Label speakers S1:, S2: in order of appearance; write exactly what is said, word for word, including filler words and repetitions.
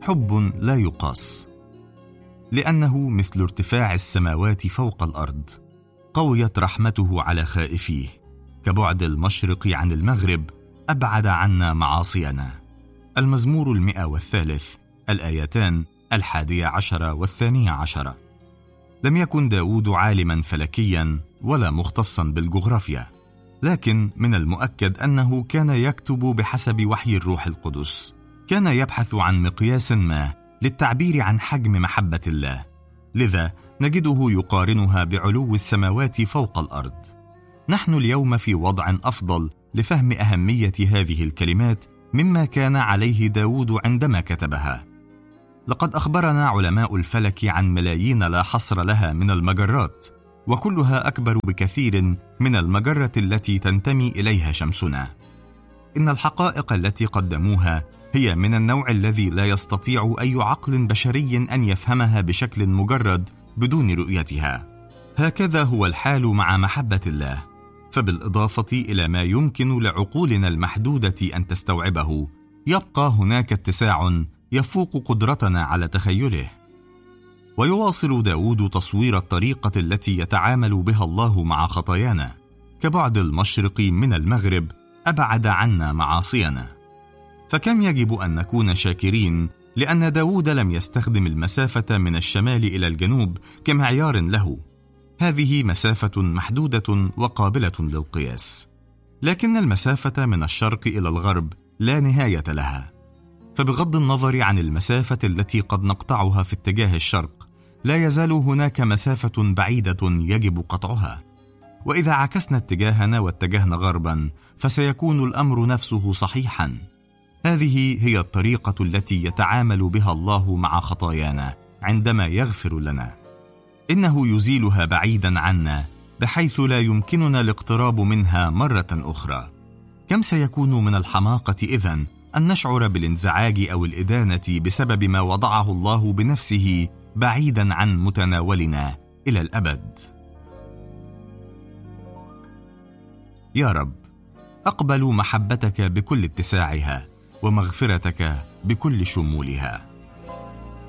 S1: حب لا يقاس، لأنه مثل ارتفاع السماوات فوق الأرض، قويت رحمته على خائفيه، كبعد المشرق عن المغرب، أبعد عنا معاصينا. المزمور المئة والثالث، الآيتان الحادية عشرة والثانية عشرة. لم يكن داود عالما فلكيا ولا مختصا بالجغرافيا، لكن من المؤكد أنه كان يكتب بحسب وحي الروح القدس. كان يبحث عن مقياس ما للتعبير عن حجم محبة الله، لذا نجده يقارنها بعلو السماوات فوق الأرض. نحن اليوم في وضع أفضل لفهم أهمية هذه الكلمات مما كان عليه داود عندما كتبها. لقد أخبرنا علماء الفلك عن ملايين لا حصر لها من المجرات، وكلها أكبر بكثير من المجرة التي تنتمي إليها شمسنا. إن الحقائق التي قدموها هي من النوع الذي لا يستطيع أي عقل بشري أن يفهمها بشكل مجرد بدون رؤيتها. هكذا هو الحال مع محبة الله، فبالإضافة إلى ما يمكن لعقولنا المحدودة أن تستوعبه، يبقى هناك اتساع يفوق قدرتنا على تخيله. ويواصل داود تصوير الطريقة التي يتعامل بها الله مع خطايانا، كبعد المشرق من المغرب، أبعد عنا معاصينا. فكم يجب أن نكون شاكرين لأن داود لم يستخدم المسافة من الشمال إلى الجنوب كمعيار له. هذه مسافة محدودة وقابلة للقياس، لكن المسافة من الشرق إلى الغرب لا نهاية لها. فبغض النظر عن المسافة التي قد نقطعها في اتجاه الشرق، لا يزال هناك مسافة بعيدة يجب قطعها. وإذا عكسنا اتجاهنا واتجهنا غربا، فسيكون الأمر نفسه صحيحا. هذه هي الطريقة التي يتعامل بها الله مع خطايانا عندما يغفر لنا. إنه يزيلها بعيدا عنا بحيث لا يمكننا الاقتراب منها مرة أخرى. كم سيكون من الحماقة إذن أن نشعر بالانزعاج أو الإدانة بسبب ما وضعه الله بنفسه بعيدا عن متناولنا إلى الأبد. يا رب، أقبل محبتك بكل اتساعها ومغفرتك بكل شمولها.